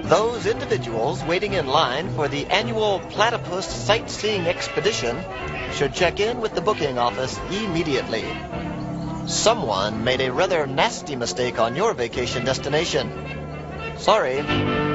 Those individuals waiting in line for the annual Platypus Sightseeing Expedition should check in with the booking office immediately. Someone made a rather nasty mistake on your vacation destination. Sorry.